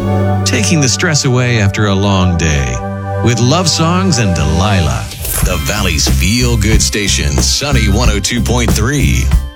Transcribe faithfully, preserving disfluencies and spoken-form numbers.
taking the stress away after a long day with love songs and Delilah. The Valley's feel-good station, Sunny one oh two point three.